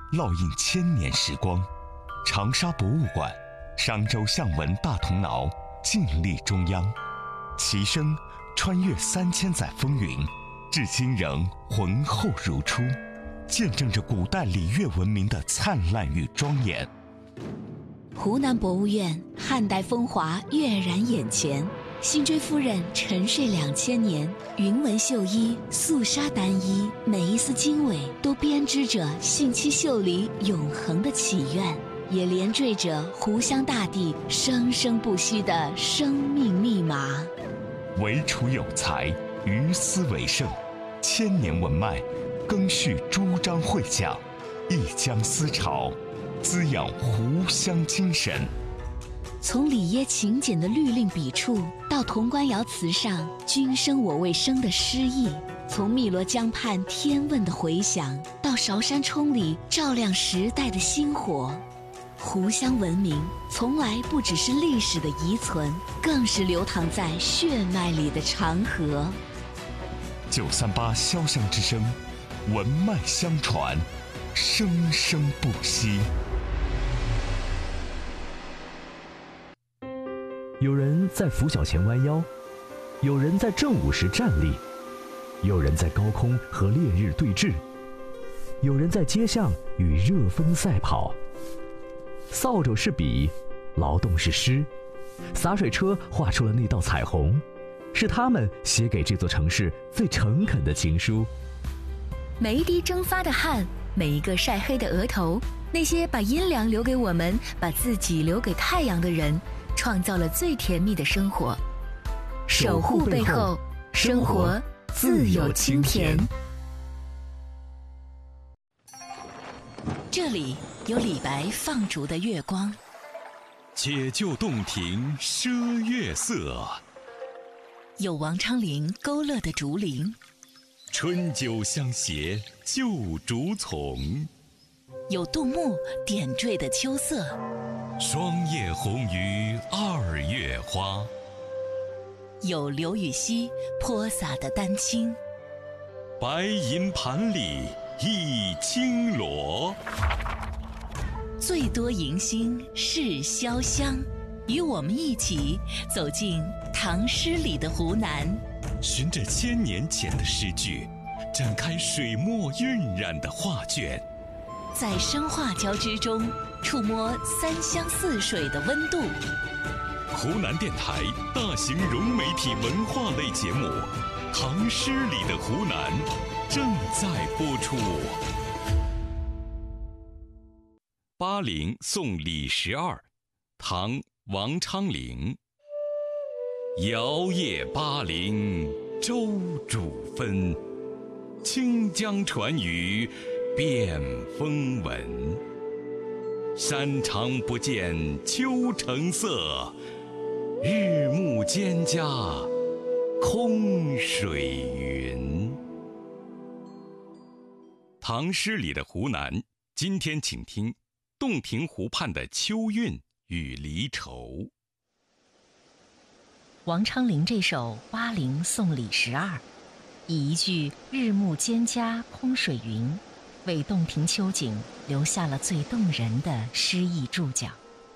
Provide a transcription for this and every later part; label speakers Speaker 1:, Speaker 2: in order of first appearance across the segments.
Speaker 1: 烙印千年时光。长沙博物馆、商周象纹大铜挠静立中央，其声穿越3000载风云，至今仍浑厚如初，见证着古代礼乐文明的灿烂与庄严。
Speaker 2: 湖南博物院汉代风华跃然眼前，辛追夫人沉睡2000年，云纹绣衣，素纱单衣，每一丝经纬都编织着信息秀里永恒的祈愿，也连缀着湖湘大地生生不息的生命密码。
Speaker 1: 惟楚有才，于斯为盛，千年文脉，更续朱张会讲，一江思潮，滋养湖湘精神。
Speaker 2: 从里耶勤俭的律令笔触，到潼关窑瓷上君生我未生的诗意；从汨罗江畔天问的回响，到韶山冲里照亮时代的星火。湖湘文明从来不只是历史的遗存，更是流淌在血脉里的长河。
Speaker 1: 938潇湘之声，文脉相传，生生不息。
Speaker 3: 有人在拂晓前弯腰，有人在正午时站立，有人在高空和烈日对峙，有人在街巷与热风赛跑。扫帚是笔，劳动是诗，洒水车画出了那道彩虹，是他们写给这座城市最诚恳的情书。
Speaker 4: 每一滴蒸发的汗，每一个晒黑的额头，那些把阴凉留给我们，把自己留给太阳的人，创造了最甜蜜的生活。守护背后，生活自有清甜。
Speaker 2: 这里有李白放逐的月光，
Speaker 1: 解救洞庭赊月色，
Speaker 2: 有王昌龄勾勒的竹林，
Speaker 1: 春酒相携旧竹丛，
Speaker 2: 有杜牧点缀的秋色，
Speaker 1: 霜叶红于2月花，
Speaker 2: 有刘禹锡泼洒的丹青，
Speaker 1: 白银盘里一青螺。
Speaker 2: 最多迎新是潇湘，与我们一起走进唐诗里的湖南，
Speaker 1: 循着1000年前的诗句，展开水墨晕染的画卷，
Speaker 2: 在声画交织中触摸3湘4水的温度。
Speaker 1: 湖南电台大型融媒体文化类节目《唐诗里的湖南》正在播出。巴陵送李十二，唐王昌龄。摇曳巴陵舟渚分，清江传语遍风闻。山长不见秋城色，日暮蒹葭空水云。唐诗里的湖南，今天请听洞庭湖畔的秋韵与离愁。
Speaker 4: 王昌龄这首《巴陵送李十二》，以一句“日暮蒹葭空水云”为洞庭秋景留下了最动人的诗意注脚。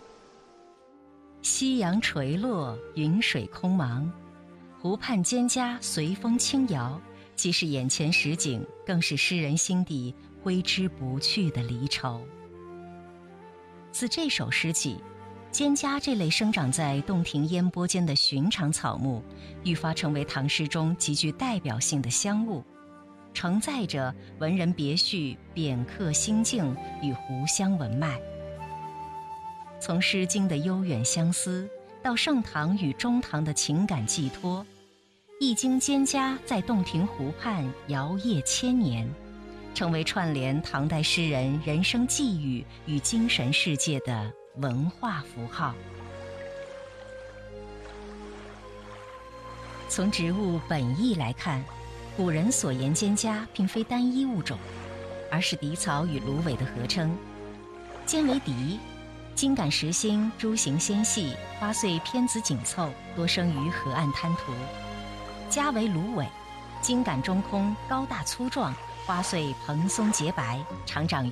Speaker 4: 夕阳垂落，云水空茫，湖畔蒹葭随风轻摇，既是眼前实景，更是诗人心底挥之不去的离愁。自这首诗起，蒹葭这类生长在洞庭烟波间的寻常草木，愈发成为唐诗中极具代表性的香物，承载着文人别绪、贬客心境与湖湘文脉。从《诗经》的悠远相思，到盛唐与中唐的情感寄托，一经蒹葭在洞庭湖畔摇曳千年，成为串联唐代诗人人生际遇与精神世界的文化符号。从植物本意来看，古人所言蒹葭并非单一物种，而是荻草与芦苇的合称。尖为荻，茎秆实心，株形纤细，花穗偏紫紧凑，多生于河岸滩涂。家为芦苇，茎秆中空，高大粗壮，花穗蓬松洁白，常长